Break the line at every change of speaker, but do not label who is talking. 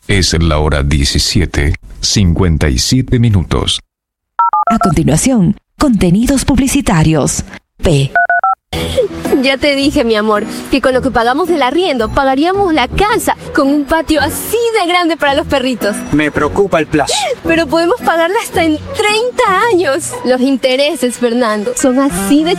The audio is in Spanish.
Es la hora 17:57.
A continuación, contenidos publicitarios. P.
Ya te dije, mi amor, que con lo que pagamos del arriendo pagaríamos la casa con un patio así de grande para los perritos.
Me preocupa el plazo.
Pero podemos pagarla hasta en 30 años. Los intereses, Fernando, son así de